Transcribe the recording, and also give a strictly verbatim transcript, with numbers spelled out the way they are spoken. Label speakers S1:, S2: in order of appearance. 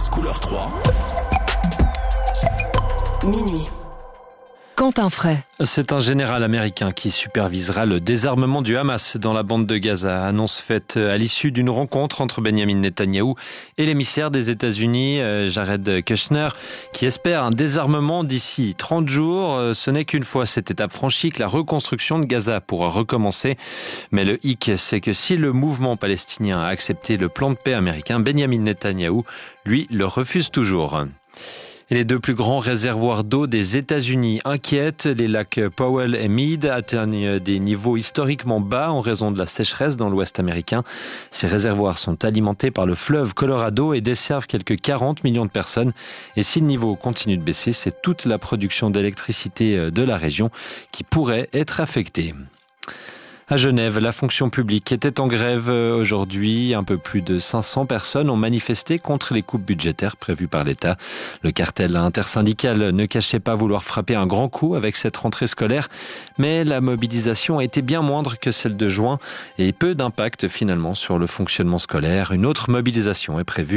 S1: couleur trois.
S2: Minuit. Quentin Fray.
S3: C'est un général américain qui supervisera le désarmement du Hamas dans la bande de Gaza. Annonce faite à l'issue d'une rencontre entre Benjamin Netanyahou et l'émissaire des États-Unis, Jared Kushner, qui espère un désarmement d'ici trente jours. Ce n'est qu'une fois cette étape franchie que la reconstruction de Gaza pourra recommencer. Mais le hic, c'est que si le mouvement palestinien a accepté le plan de paix américain, Benjamin Netanyahou, lui, le refuse toujours. Et les deux plus grands réservoirs d'eau des États-Unis inquiètent. Les lacs Powell et Meade atteignent des niveaux historiquement bas en raison de la sécheresse dans l'Ouest américain. Ces réservoirs sont alimentés par le fleuve Colorado et desservent quelques quarante millions de personnes. Et si le niveau continue de baisser, c'est toute la production d'électricité de la région qui pourrait être affectée. À Genève, la fonction publique était en grève aujourd'hui. Un peu plus de cinq cents personnes ont manifesté contre les coupes budgétaires prévues par l'État. Le cartel intersyndical ne cachait pas vouloir frapper un grand coup avec cette rentrée scolaire, mais la mobilisation a été bien moindre que celle de juin et peu d'impact finalement sur le fonctionnement scolaire. Une autre mobilisation est prévue